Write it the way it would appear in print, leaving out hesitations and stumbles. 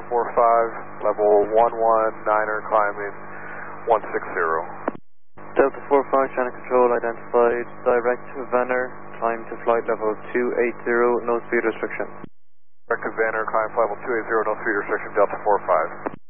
45, level 119er, climbing 160. Delta 45, channel control identified, direct to Vanner, climb to flight level 280, no speed restriction. Direct to Vanner, climb flight level 280, no speed restriction, Delta 45.